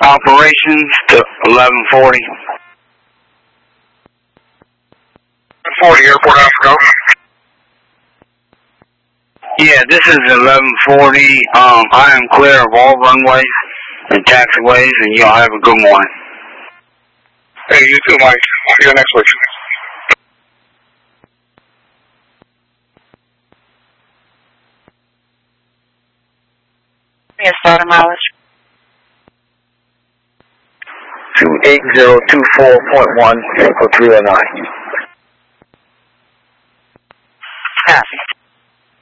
Operations to 1140. 40 Airport Africa. Yeah, this is 1140. I am clear of all runways and taxiways, and y'all have a good morning. Hey, you too, Mike. See you next week. Yes, starter mileage. 28024.1, vehicle 309. Copy.